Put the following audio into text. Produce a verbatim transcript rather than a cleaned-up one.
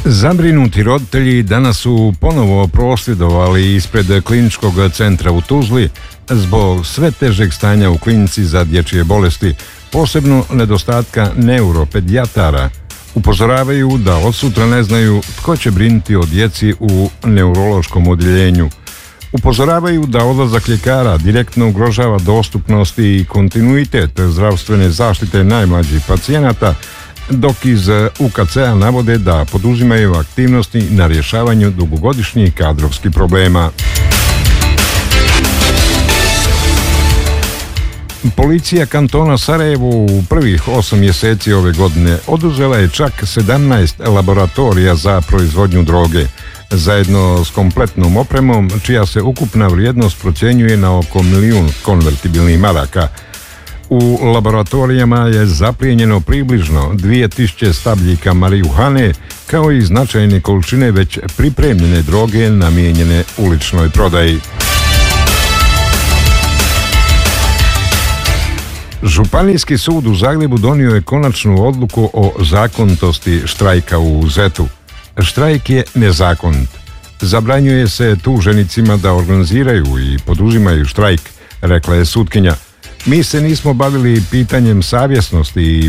Zabrinuti roditelji danas su ponovo prosvjedovali ispred kliničkog centra u Tuzli zbog sve težeg stanja u klinici za dječje bolesti, posebno nedostatka neuropedijatara. Upozoravaju da od sutra ne znaju tko će brinuti o djeci u neurološkom odjeljenju. Upozoravaju da odlazak ljekara direktno ugrožava dostupnost i kontinuitet zdravstvene zaštite najmlađih pacijenata, dok iz U K C-a navode da poduzimaju aktivnosti na rješavanju dugogodišnjih kadrovskih problema. Policija kantona Sarajevo u prvih osam mjeseci ove godine oduzela je čak sedamnaest laboratorija za proizvodnju droge, zajedno s kompletnom opremom čija se ukupna vrijednost procjenjuje na oko milijun konvertibilnih maraka. U laboratorijama je zaplijenjeno približno dvije tisuće stabljika marihuane, kao i značajne količine već pripremljene droge namijenjene uličnoj prodaji. Županijski sud u Zagrebu donio je konačnu odluku o zakonitosti štrajka u Zetu. Štrajk je nezakonit. Zabranjuje se tuženicima da organiziraju i poduzimaju štrajk, rekla je sutkinja. Mi se nismo bavili pitanjem savjesnosti i